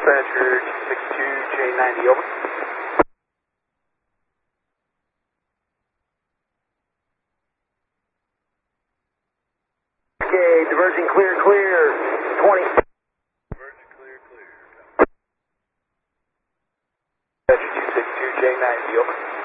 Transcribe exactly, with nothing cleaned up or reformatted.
Dispatcher two six two J ninety, over. Okay, diverging clear, clear, twenty. Diverging clear, clear. Dispatcher two six two J ninety, over.